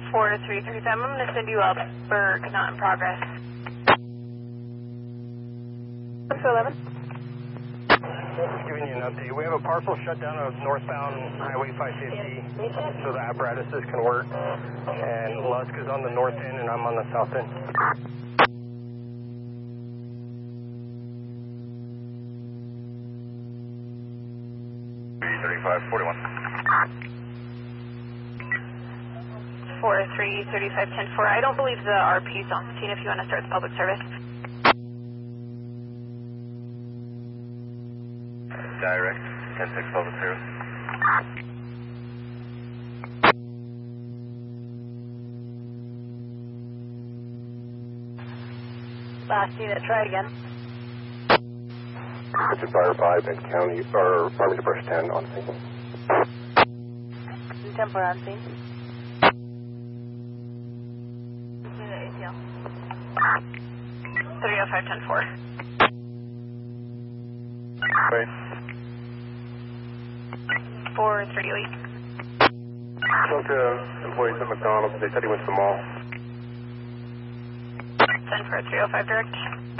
4335. I'm going to send you a Berg, not in progress. 11. Just giving you an update. We have a partial shutdown of northbound Highway 550 so the apparatuses can work. And Lusk is on the north end and I'm on the south end. I don't believe the RP's on scene if you want to start the public service. Direct, 10-6 public service. Last unit, try again. Richard Fire 5 and County, or Department of Brush 10 on scene. 10 for on scene. 305-10-4. Wait. 4308. Spoke to employees at McDonald's. They said he went to the mall. 10 for 305 direct.